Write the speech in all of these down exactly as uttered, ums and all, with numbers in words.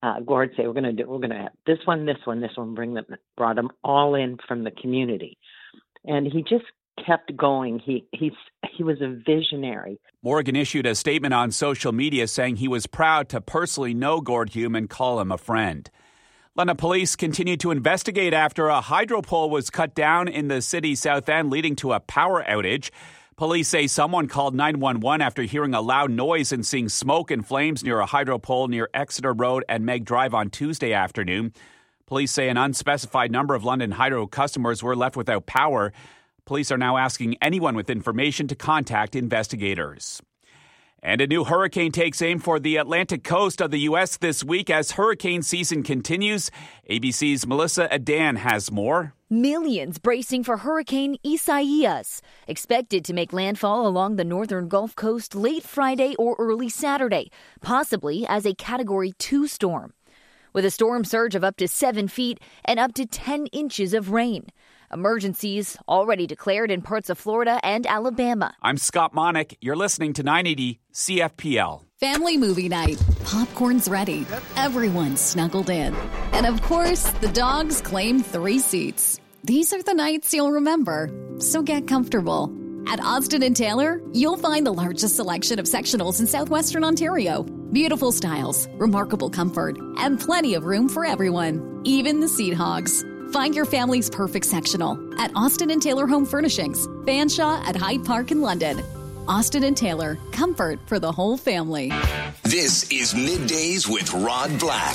uh, Gord say, we're going to do, we're going to have this one, this one, this one, bring them, brought them all in from the community. And he just kept going. He, he's, he was a visionary. Morgan issued a statement on social media saying he was proud to personally know Gord Hume and call him a friend. London police continued to investigate after a hydro pole was cut down in the city's south end, leading to a power outage. Police say someone called nine one one after hearing a loud noise and seeing smoke and flames near a hydro pole near Exeter Road and Meg Drive on Tuesday afternoon. Police say an unspecified number of London Hydro customers were left without power. Police are now asking anyone with information to contact investigators. And a new hurricane takes aim for the Atlantic coast of the U S this week as hurricane season continues. A B C's Melissa Adan has more. Millions bracing for Hurricane Isaias, expected to make landfall along the northern Gulf Coast late Friday or early Saturday, possibly as a Category two storm. With a storm surge of up to seven feet and up to ten inches of rain. Emergencies already declared in parts of Florida and Alabama. I'm Scott Monick. You're listening to nine eighty C F P L. Family movie night. Popcorn's ready. Everyone's snuggled in. And of course, the dogs claim three seats. These are the nights you'll remember. So get comfortable. At Austin and Taylor, you'll find the largest selection of sectionals in southwestern Ontario. Beautiful styles, remarkable comfort, and plenty of room for everyone, even the seat hogs. Find your family's perfect sectional at Austin and Taylor Home Furnishings, Fanshawe at Hyde Park in London. Austin and Taylor, comfort for the whole family. This is Middays with Rod Black.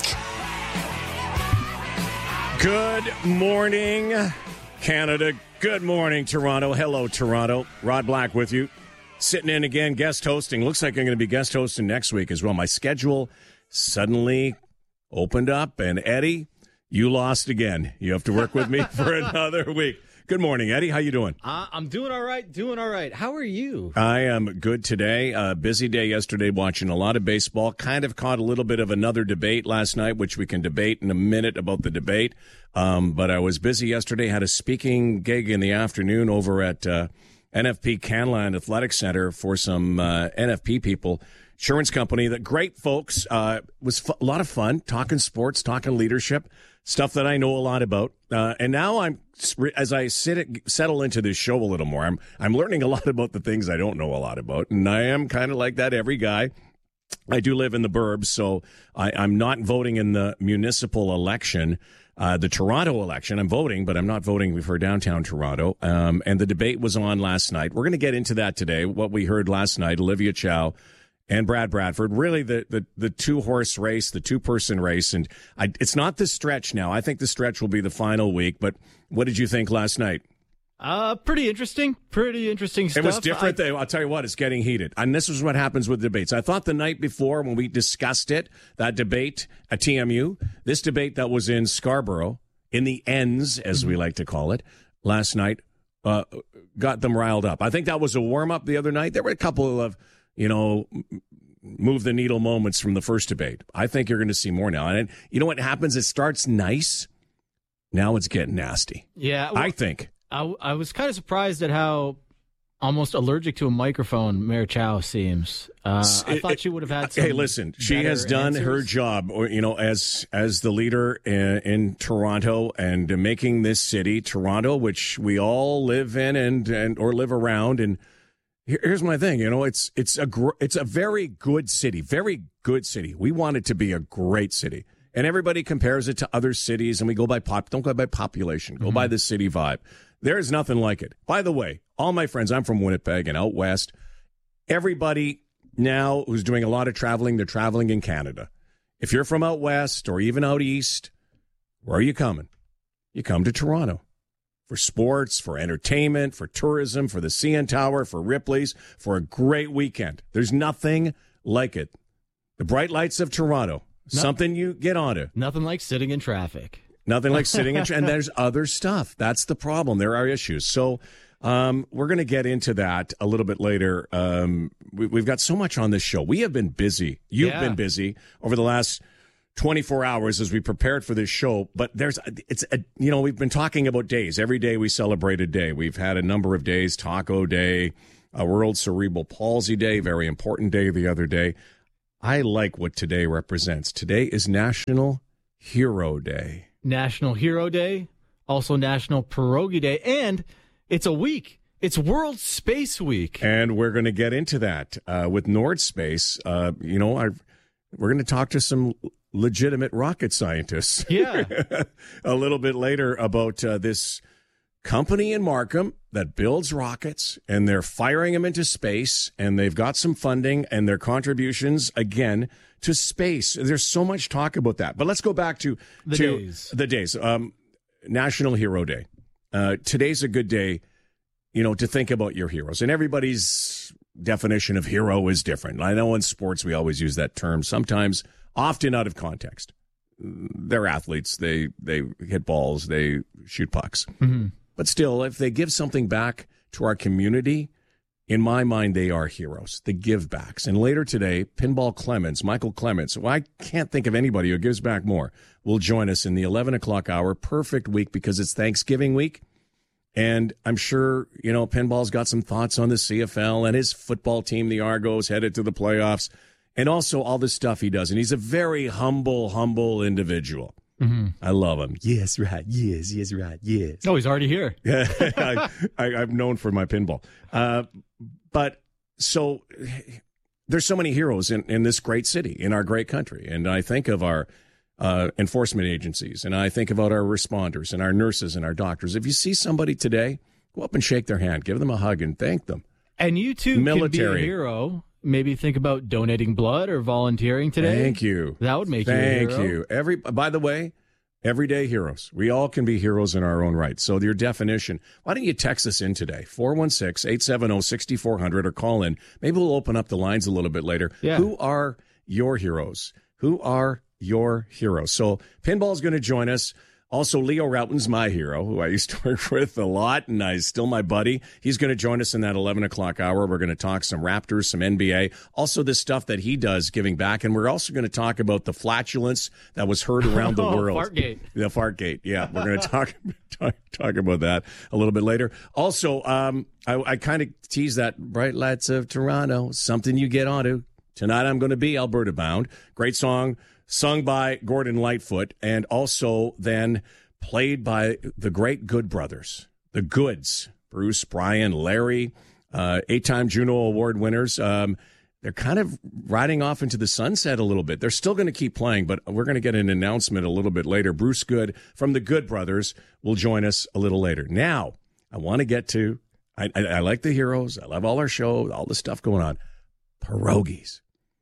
Good morning, Canada. Good morning, Toronto. Hello, Toronto. Rod Black with you. Sitting in again, guest hosting. Looks like I'm going to be guest hosting next week as well. My schedule suddenly opened up, and Eddie, you lost again. You have to work with me for another week. Good morning, Eddie. How you doing? Uh, I'm doing all right, doing all right. How are you? I am good today. Uh, busy day yesterday watching a lot of baseball. Kind of caught a little bit of another debate last night, which we can debate in a minute about the debate. Um, but I was busy yesterday, had a speaking gig in the afternoon over at uh, N F P Canland Athletic Center for some uh, N F P people. Insurance company, that great folks. Uh, was fu- a lot of fun, talking sports, talking leadership, stuff that I know a lot about. Uh, and now I'm, as I sit, settle into this show a little more, I'm, I'm learning a lot about the things I don't know a lot about. And I am kind of like that every guy. I do live in the burbs, so I, I'm not voting in the municipal election, uh, the Toronto election. I'm voting, but I'm not voting for downtown Toronto. Um, and the debate was on last night. We're going to get into that today, what we heard last night, Olivia Chow and Brad Bradford, really the, the, the two-horse race, the two-person race. And I, it's not the stretch now. I think the stretch will be the final week. But what did you think last night? Uh, pretty interesting. Pretty interesting stuff. It was different. I, I'll tell you what, it's getting heated. And this is what happens with debates. I thought the night before when we discussed it, that debate at T M U, this debate that was in Scarborough, in the ends, as mm-hmm. we like to call it, last night, uh, got them riled up. I think that was a warm-up the other night. There were a couple of, you know, move the needle moments from the first debate. I think you're going to see more now. And you know what happens? It starts nice. Now it's getting nasty. Yeah. Well, I think. I, I was kind of surprised at how almost allergic to a microphone Mayor Chow seems. Uh, I it, thought it, she would have had some Hey, listen, she has done answers. her job, or, you know, as as the leader in, in Toronto and making this city, Toronto, which we all live in and, and or live around. And here's my thing, you know, it's it's a gr- it's a very good city, very good city. We want it to be a great city, and everybody compares it to other cities, and we go by pop. Don't go by population, go mm-hmm. by the city vibe. There is nothing like it. By the way, all my friends, I'm from Winnipeg and out west. Everybody now who's doing a lot of traveling, they're traveling in Canada. If you're from out west or even out east, where are you coming? You come to Toronto. For sports, for entertainment, for tourism, for the C N Tower, for Ripley's, for a great weekend. There's nothing like it. The bright lights of Toronto, no, something you get onto. Nothing like sitting in traffic. Nothing like sitting in traffic. And there's other stuff. That's the problem. There are issues. So um, we're going to get into that a little bit later. Um, we, we've got so much on this show. We have been busy. You've yeah. been busy over the last twenty-four hours as we prepared for this show. But there's, it's, a, you know, we've been talking about days. Every day we celebrate a day. We've had a number of days, Taco Day, a World Cerebral Palsy Day, very important day the other day. I like what today represents. Today is National Hero Day. National Hero Day, also National Pierogi Day, and it's a week. It's World Space Week. And we're going to get into that uh, with Nord Space. Uh, you know, I've, we're going to talk to some legitimate rocket scientists. Yeah. a little bit later about uh, this company in Markham that builds rockets, and they're firing them into space, and they've got some funding and their contributions, again, to space. There's so much talk about that. But let's go back to the to days. The days. Um, National Hero Day. Uh, today's a good day, you know, to think about your heroes. And everybody's definition of hero is different. I know in sports we always use that term, sometimes often out of context. They're athletes. They they hit balls. They shoot pucks. Mm-hmm. But still, if they give something back to our community, in my mind, they are heroes. The give backs. And later today, Pinball Clemens, Michael Clemens, who I can't think of anybody who gives back more, will join us in the eleven o'clock hour. Perfect week because it's Thanksgiving week. And I'm sure, you know, Pinball's got some thoughts on the C F L and his football team, the Argos, headed to the playoffs, and also all the stuff he does. And he's a very humble, humble individual. Mm-hmm. I love him. Yes, right. Yes, yes, right. Yes. Oh, he's already here. Yeah, I, I, I'm known for my pinball. Uh, but so there's so many heroes in, in this great city, in our great country. And I think of our uh, enforcement agencies, and I think about our responders and our nurses and our doctors. If you see somebody today, go up and shake their hand, give them a hug, and thank them. And you too Military. can be a hero. Maybe think about donating blood or volunteering today. Thank you. That would make Thank you a hero. you. Every, by the way, everyday heroes. We all can be heroes in our own right. So your definition, why don't you text us in today? four one six, eight seven zero, six four zero zero or call in. Maybe we'll open up the lines a little bit later. Yeah. Who are your heroes? Who are your heroes? So Pinball's going to join us. Also, Leo Routen's my hero, who I used to work with a lot, and he's still my buddy. He's going to join us in that eleven o'clock hour. We're going to talk some Raptors, some N B A, also the stuff that he does giving back. And we're also going to talk about the flatulence that was heard around the oh, world. Fartgate. The Fartgate, yeah. We're going to talk, talk talk about that a little bit later. Also, um, I, I kind of teased that Bright Lights of Toronto, something you get onto. Tonight I'm going to be Alberta bound. Great song. Sung by Gordon Lightfoot, and also then played by the great Good Brothers, the Goods, Bruce, Brian, Larry, uh, eight-time Juno Award winners. Um, they're kind of riding off into the sunset a little bit. They're still going to keep playing, but we're going to get an announcement a little bit later. Bruce Good from the Good Brothers will join us a little later. Now, I want to get to, I, I, I like the heroes. I love all our show, all the stuff going on. Pierogies.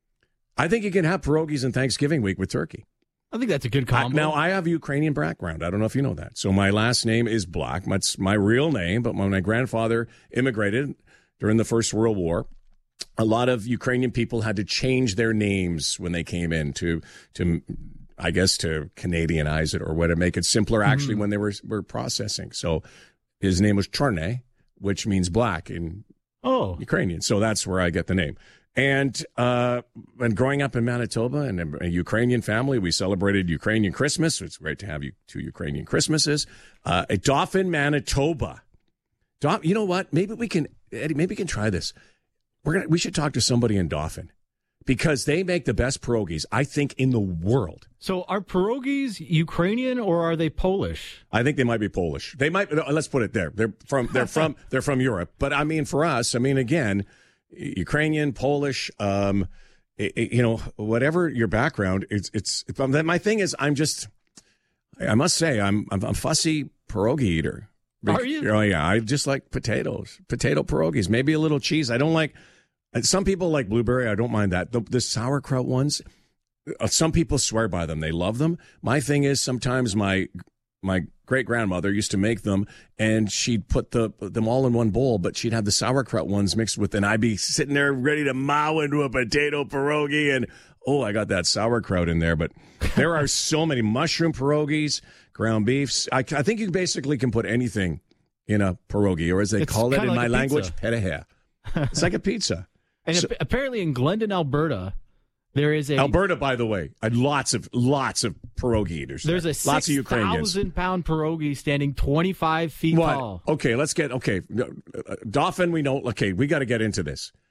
I think you can have pierogies in Thanksgiving week with turkey. I think that's a good combo. I, now, I have Ukrainian background. I don't know if you know that. So my last name is Black. That's my real name, but when my grandfather immigrated during the First World War, a lot of Ukrainian people had to change their names when they came in to, to I guess, to Canadianize it or what to make it simpler, actually, mm. when they were, were processing. So his name was Chorny, which means black in oh. Ukrainian. So that's where I get the name. And uh, and growing up in Manitoba and a, a Ukrainian family, we celebrated Ukrainian Christmas. It's great to have you two Ukrainian Christmases. Uh, at Dauphin, Manitoba. Dauph- you know what? Maybe we can, Eddie, maybe we can try this. We're gonna, we should talk to somebody in Dauphin because they make the best pierogies, I think, in the world. So are pierogies Ukrainian or are they Polish? I think they might be Polish. They might. Let's put it there. They're from. They're from. They're from Europe. But I mean, for us, I mean, again. Ukrainian, Polish, um, it, it, you know, whatever your background, it's, it's, my thing is, I'm just, I must say, I'm, I'm a fussy pierogi eater. Are you? Oh, yeah. I just like potatoes, potato pierogies, maybe a little cheese. I don't like, some people like blueberry. I don't mind that. The, the sauerkraut ones, some people swear by them. They love them. My thing is sometimes my, my great grandmother used to make them, and she'd put the them all in one bowl, but she'd have the sauerkraut ones mixed with, and I'd be sitting there ready to mow into a potato pierogi, and oh, I got that sauerkraut in there. But there are so many mushroom pierogies, ground beefs. I, I think you basically can put anything in a pierogi, or as they it's call it in like my language, perehe. It's like a pizza. And so, apparently in Glendon, Alberta, there is a Alberta, by the way, lots of lots of pierogi eaters. There's there. a lots six of Ukrainians. thousand pound pierogi standing twenty-five feet what? tall. Okay, let's get okay. Dauphin, we know. Okay, we got to get into this.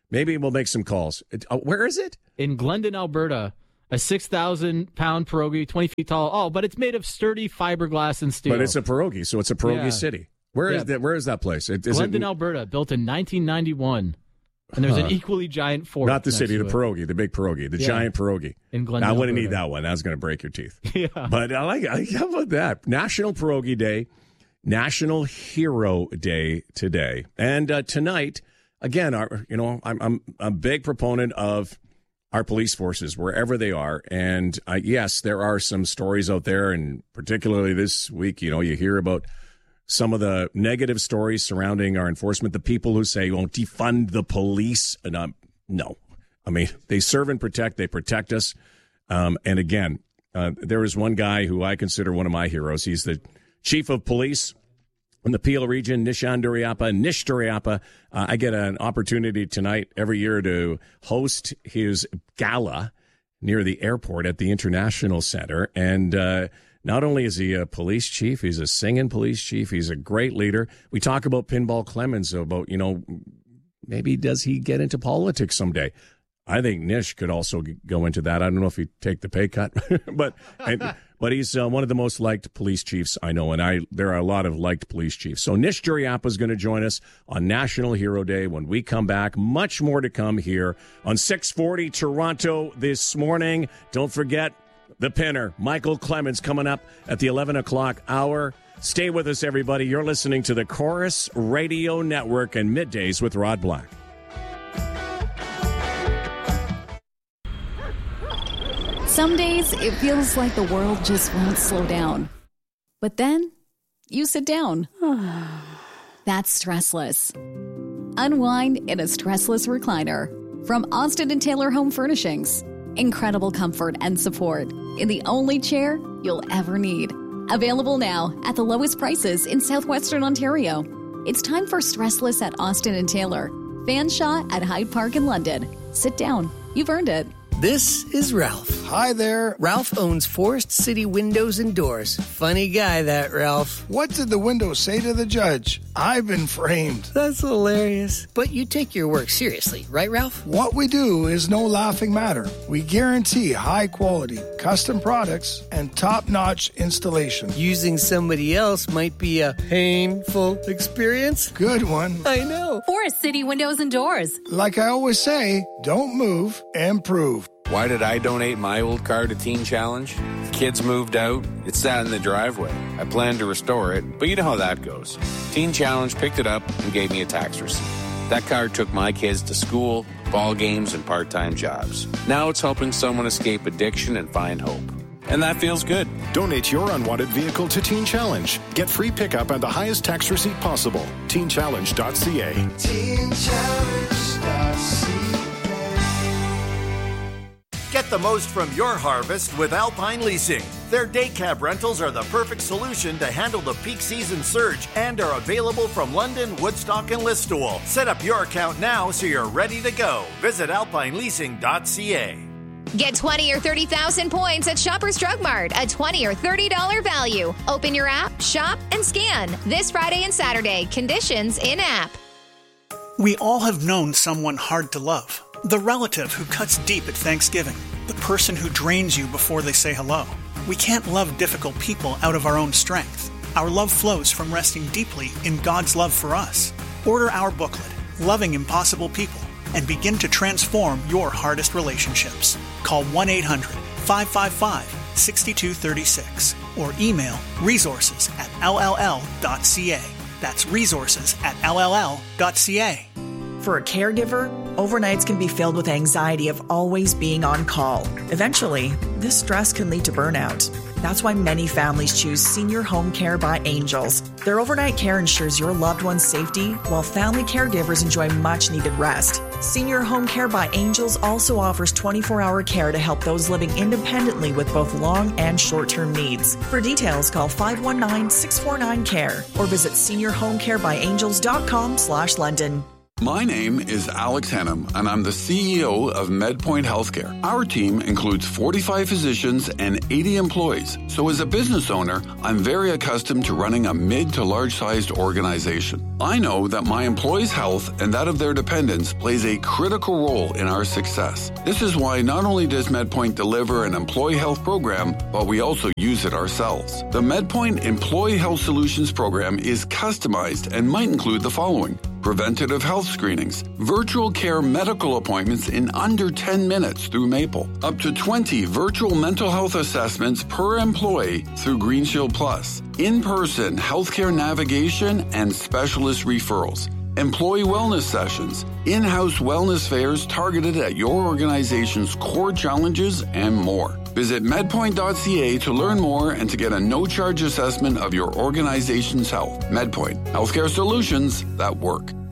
Maybe we'll make some calls. It, uh, where is it? In Glendon, Alberta. A six thousand pound pierogi, twenty feet tall. Oh, but it's made of sturdy fiberglass and steel. But it's a pierogi, so it's a pierogi Yeah. city. Where Yeah. is that? Where is that place? It, is Glendon, it, Alberta, built in nineteen ninety-one. And there's Huh. an equally giant fort. Not the next city, to the it. pierogi, the big pierogi, the Yeah. giant pierogi. In Glendon, I wouldn't Alberta. eat that one. That's going to break your teeth. Yeah. But I like, I, how about that? National Pierogi Day, National Hero Day today. And uh, tonight, again, our, you know, I'm, I'm a big proponent of our police forces, wherever they are. And uh, yes, there are some stories out there, and particularly this week, you know, you hear about some of the negative stories surrounding our enforcement, the people who say, won't defund the police. And um, no, I mean, they serve and protect. They protect us. Um, and again, uh, there is one guy who I consider one of my heroes. He's the chief of police in the Peel region, Nishan Duriappa. Nish Duriappa. Uh, I get an opportunity tonight every year to host his gala near the airport at the International Center. And uh, not only is he a police chief, he's a singing police chief. He's a great leader. We talk about Pinball Clemens, about, you know, maybe does he get into politics someday? I think Nish could also go into that. I don't know if he'd take the pay cut, but and, but he's uh, one of the most liked police chiefs I know, and I there are a lot of liked police chiefs. So Nish Duriappa is going to join us on National Hero Day when we come back. Much more to come here on six forty Toronto this morning. Don't forget the pinner, Michael Clemens, coming up at the eleven o'clock hour. Stay with us, everybody. You're listening to the Chorus Radio Network and Middays with Rod Black. Some days it feels like the world just won't slow down. But then you sit down. That's Stressless. Unwind in a stressless recliner from Austin and Taylor Home Furnishings. Incredible comfort and support in the only chair you'll ever need. Available now at the lowest prices in southwestern Ontario. It's time for Stressless at Austin and Taylor. Fanshawe at Hyde Park in London. Sit down. You've earned it. This is Ralph. Hi there. Ralph owns Forest City Windows and Doors. Funny guy, that Ralph. What did the window say to the judge? I've been framed. That's hilarious. But you take your work seriously, right, Ralph? What we do is no laughing matter. We guarantee high quality, custom products, and top-notch installation. Using somebody else might be a painful experience. Good one. I know. Forest City Windows and Doors. Like I always say, don't move, improve. Why did I donate my old car to Teen Challenge? The kids moved out. It sat in the driveway. I planned to restore it, but you know how that goes. Teen Challenge picked it up and gave me a tax receipt. That car took my kids to school, ball games, and part-time jobs. Now it's helping someone escape addiction and find hope. And that feels good. Donate your unwanted vehicle to Teen Challenge. Get free pickup and the highest tax receipt possible. teen challenge dot c a. teen challenge dot c a. Get the most from your harvest with Alpine Leasing. Their day cab rentals are the perfect solution to handle the peak season surge and are available from London, Woodstock, and Listowel. Set up your account now so you're ready to go. Visit alpine leasing dot c a. Get twenty or thirty thousand points at Shoppers Drug Mart, a twenty or thirty dollars value. Open your app, shop, and scan. This Friday and Saturday, conditions in-app. We all have known someone hard to love. The relative who cuts deep at Thanksgiving. The person who drains you before they say hello. We can't love difficult people out of our own strength. Our love flows from resting deeply in God's love for us. Order our booklet, Loving Impossible People, and begin to transform your hardest relationships. Call one eight hundred five five five six two three six or email resources at l l l dot c a. That's resources at l l l dot c a. For a caregiver, overnights can be filled with anxiety of always being on call. Eventually, this stress can lead to burnout. That's why many families choose Senior Home Care by Angels. Their overnight care ensures your loved one's safety, while family caregivers enjoy much-needed rest. Senior Home Care by Angels also offers twenty-four hour care to help those living independently with both long and short-term needs. For details, call five one nine, six four nine, C A R E or visit senior home care by angels dot com slash London. My name is Alex Hennum, and I'm the C E O of MedPoint Healthcare. Our team includes forty-five physicians and eighty employees. So as a business owner, I'm very accustomed to running a mid to large-sized organization. I know that my employees' health and that of their dependents plays a critical role in our success. This is why not only does MedPoint deliver an employee health program, but we also use it ourselves. The MedPoint Employee Health Solutions program is customized and might include the following: preventative health screenings, virtual care medical appointments in under ten minutes through Maple, up to twenty virtual mental health assessments per employee through GreenShield Plus, in-person healthcare navigation and specialist referrals, employee wellness sessions, in-house wellness fairs targeted at your organization's core challenges, and more. Visit medpoint dot c a to learn more and to get a no-charge assessment of your organization's health. MedPoint, healthcare solutions that work.